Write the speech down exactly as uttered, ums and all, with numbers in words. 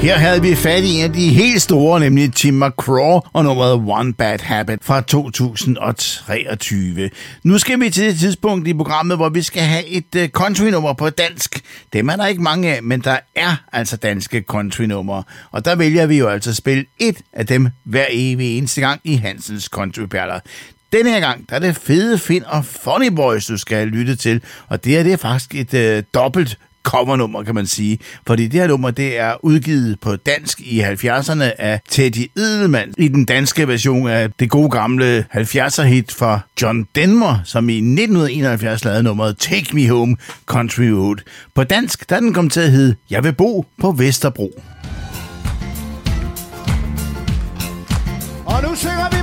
Her havde vi fat i en af de helt store, nemlig Tim McGraw og nummeret One Bad Habit fra to tusind treogtyve. Nu skal vi til et tidspunkt i programmet, hvor vi skal have et country-nummer på dansk. Dem er der ikke mange af, men der er altså danske country-numre. Og der vælger vi jo altså at spille et af dem hver evig eneste gang i Hansens Countryperler. Denne her gang, der er det Fede Finn og Funny Boys, du skal lytte til. Og det her, det er faktisk et øh, dobbelt covernummer, kan man sige. Fordi det her nummer, det er udgivet på dansk i halvfjerdserne af Teddy Edelman i den danske version af det gode gamle halvfjerdser-hit fra John Denver, som i nitten enoghalvfjerds lavede nummeret Take Me Home Country Road. På dansk, der er den kommet til at hedde Jeg vil bo på Vesterbro. Og nu synger vi